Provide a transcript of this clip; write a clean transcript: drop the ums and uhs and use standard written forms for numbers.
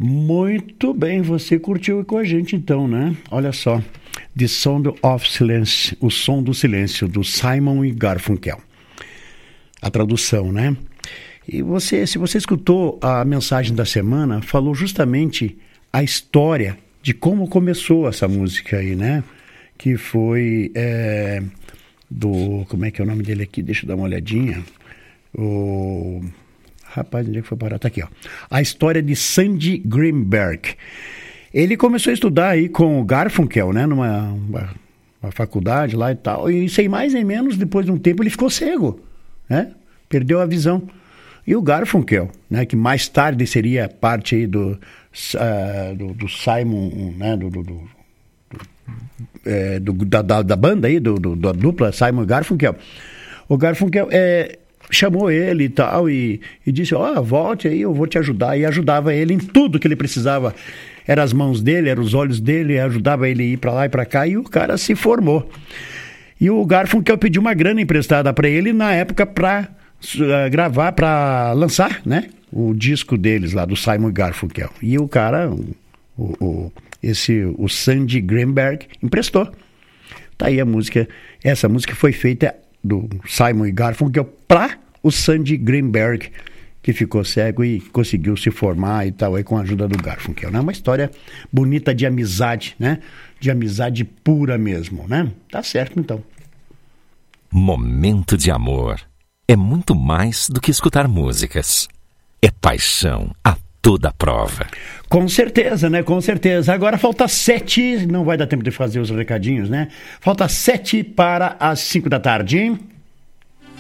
Muito bem, você curtiu com a gente então, né? Olha só, The Sound of Silence, o som do silêncio, do Simon e Garfunkel. A tradução, né? E se você escutou a mensagem da semana, falou justamente a história de como começou essa música aí, né? Que foi como é que é o nome dele aqui? Deixa eu dar uma olhadinha. Rapaz, onde é que foi parar? Tá aqui, ó. A história de Sandy Greenberg. Ele começou a estudar aí com o Garfunkel, né? Numa faculdade lá e tal. E sem mais nem menos, depois de um tempo, ele ficou cego, né? Perdeu a visão. E o Garfunkel, né? Que mais tarde seria parte aí do Simon, né? Da banda aí, da dupla Simon e Garfunkel. O Garfunkel chamou ele e tal, e disse, volte aí, eu vou te ajudar. E ajudava ele em tudo que ele precisava. Eram as mãos dele, eram os olhos dele, ajudava ele a ir para lá e para cá, e o cara se formou. E o Garfunkel pediu uma grana emprestada para ele na época para gravar, para lançar, né, o disco deles lá, do Simon e Garfunkel. E o cara, o Sandy Greenberg, emprestou. Tá aí a música. Essa música foi feita do Simon e Garfunkel para o Sandy Greenberg, que ficou cego e conseguiu se formar e tal, aí com a ajuda do Garfunkel, né? Uma história bonita de amizade, né? De amizade pura mesmo, né? Tá certo, então. Momento de amor é muito mais do que escutar músicas. É paixão a toda prova. Com certeza, né? Com certeza. Agora falta 7, não vai dar tempo de fazer os recadinhos, né? Falta 7 para as 5 da tarde, hein?